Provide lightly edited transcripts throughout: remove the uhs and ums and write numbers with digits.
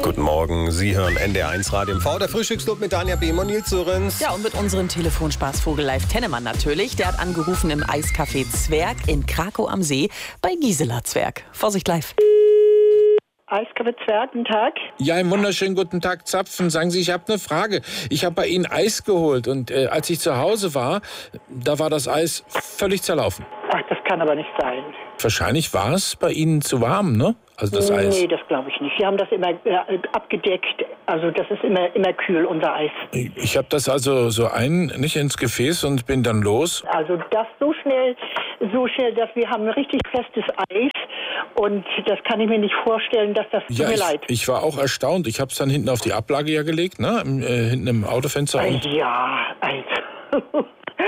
Guten Morgen, Sie hören NDR1 Radio MV, der Frühstücksclub mit Danja Behm und Nils Sörensen. Ja, und mit unserem Telefonspaßvogel Live Tennemann natürlich. Der hat angerufen im Eiscafé Zwerg in Krakow am See bei Gisela Zwerg. Vorsicht live. Eiscafé Zwerg, guten Tag. Ja, einen wunderschönen guten Tag, Zapfen. Sagen Sie, ich habe eine Frage. Ich habe bei Ihnen Eis geholt und als ich zu Hause war, da war das Eis völlig zerlaufen. Ach, das kann aber nicht sein. Wahrscheinlich war es bei Ihnen zu warm, ne? Also das Eis. Nee, das glaube ich nicht. Wir haben das immer abgedeckt. Also das ist immer kühl, unser Eis. Ich habe das also nicht ins Gefäß und bin dann los. Also das so schnell, dass wir haben ein richtig festes Eis. Und das kann ich mir nicht vorstellen, dass das tut mir leid. Ich war auch erstaunt. Ich habe es dann hinten auf die Ablage ja gelegt, ne? Hinten im Autofenster. Ja, also.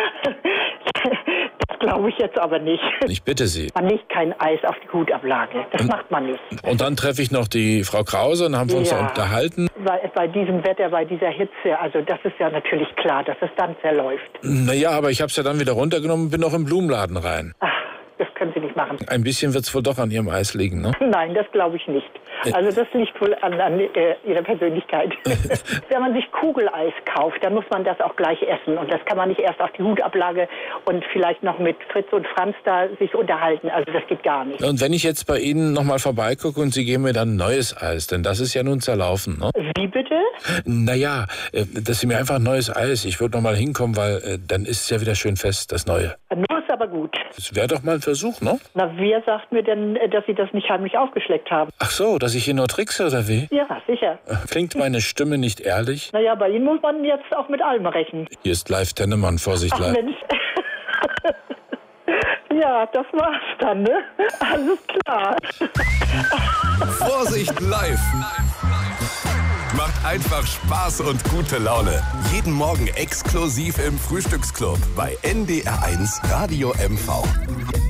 Das glaube ich jetzt aber nicht. Ich bitte Sie. Man legt kein Eis auf die Hutablage. Das macht man nicht. Und dann treffe ich noch die Frau Krause und haben wir uns da unterhalten. Bei diesem Wetter, bei dieser Hitze, also das ist ja natürlich klar, dass es dann zerläuft. Naja, aber ich habe es ja dann wieder runtergenommen und bin noch im Blumenladen rein. Ach, das können Sie nicht machen. Ein bisschen wird es wohl doch an Ihrem Eis liegen, ne? Nein, das glaube ich nicht. Also das liegt wohl an Ihrer Persönlichkeit. Wenn man sich Kugeleis kauft, dann muss man das auch gleich essen. Und das kann man nicht erst auf die Hutablage und vielleicht noch mit Fritz und Franz da sich unterhalten. Also das geht gar nicht. Und wenn ich jetzt bei Ihnen nochmal vorbeigucke und Sie geben mir dann neues Eis, denn das ist ja nun zerlaufen, ne? Wie bitte? Naja, dass Sie mir einfach neues Eis, ich würde nochmal hinkommen, weil dann ist es ja wieder schön fest, das Neue. Nur ist aber gut. Das wäre doch mal ein Versuch, ne? Na, wer sagt mir denn, dass Sie das nicht heimlich aufgeschleckt haben? Ach so, dass ich hier nur trickse, oder wie? Ja, sicher. Klingt meine Stimme nicht ehrlich? Naja, bei Ihnen muss man jetzt auch mit allem rechnen. Hier ist Live Tennemann, Vorsicht, Ach, live. Mensch. Ja, das war's dann, ne? Alles klar. Vorsicht live! Macht einfach Spaß und gute Laune. Jeden Morgen exklusiv im Frühstücksclub bei NDR1 Radio MV.